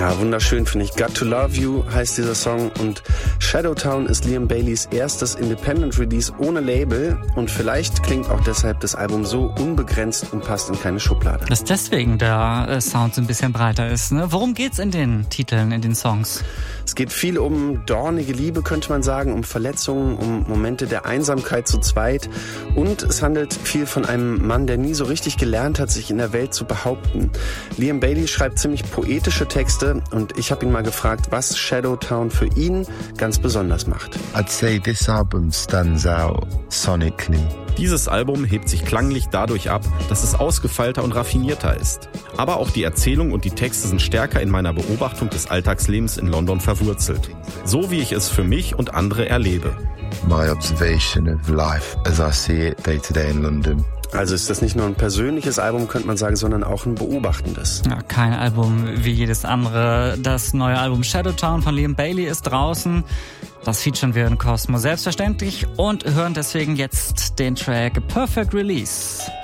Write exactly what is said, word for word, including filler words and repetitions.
Ja, wunderschön finde ich. Got to Love You heißt dieser Song und Shadowtown ist Liam Baileys erstes Independent Release ohne Label und vielleicht klingt auch deshalb das Album so unbegrenzt und passt in keine Schublade. Dass deswegen der äh, Sound so ein bisschen breiter ist, ne? Worum geht's in den Titeln, in den Songs? Es geht viel um dornige Liebe, könnte man sagen, um Verletzungen, um Momente der Einsamkeit zu zweit und es handelt viel von einem Mann, der nie so richtig gelernt hat, sich in der Welt zu behaupten. Liam Bailey schreibt ziemlich poetische Texte und ich habe ihn mal gefragt, was Shadowtown für ihn ganz besonders macht. I'd say this album stands out sonically. Dieses Album hebt sich klanglich dadurch ab, dass es ausgefeilter und raffinierter ist. Aber auch die Erzählung und die Texte sind stärker in meiner Beobachtung des Alltagslebens in London verwurzelt. So wie ich es für mich und andere erlebe. My observation of life as I see it day to day in London. Also ist das nicht nur ein persönliches Album, könnte man sagen, sondern auch ein beobachtendes. Ja, kein Album wie jedes andere. Das neue Album Shadowtown von Liam Bailey ist draußen. Das featuren wir in Cosmo selbstverständlich und hören deswegen jetzt den Track Perfect Release.